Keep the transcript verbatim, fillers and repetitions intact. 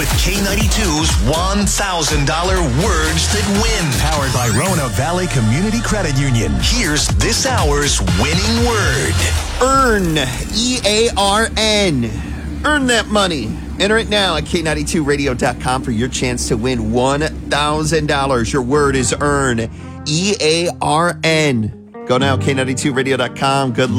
with K ninety-two's one thousand dollars Words That Win. Powered by Rona Valley Community Credit Union. Here's this hour's winning word. Earn. E A R N. Earn that money. Enter it now at K ninety-two radio dot com for your chance to win one thousand dollars. Your word is earn. E A R N. Go now, K ninety-two radio dot com. Good luck.